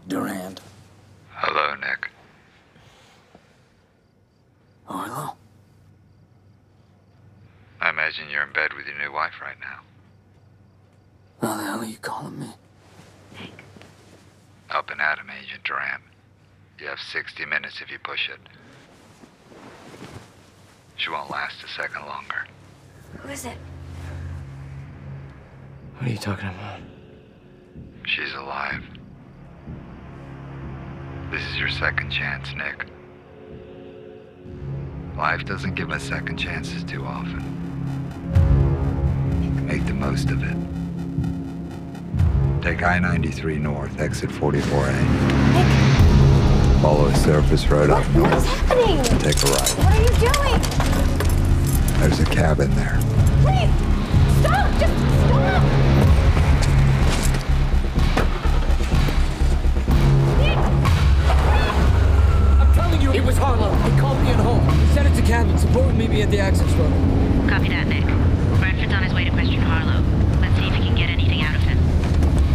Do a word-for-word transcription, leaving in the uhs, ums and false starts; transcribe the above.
Durand. Hello, Nick. Oh, hello. I imagine you're in bed with your new wife right now. How the hell are you calling me? Nick. Up and at him, Agent Durand. You have sixty minutes if you push it. She won't last a second longer. Who is it? What are you talking about? She's alive. This is your second chance, Nick. Life doesn't give us second chances too often. Make the most of it. Take I ninety-three north, exit forty-four A. Nick! Follow a surface road What, up what north. is happening? And take a right. What are you doing? There's a cabin there. Please! Stop! Just stop! Nick! I'm telling you, it was Harlow. He called me at home. He said it's a cabin. Support would meet me at the access road. Copy that, Nick.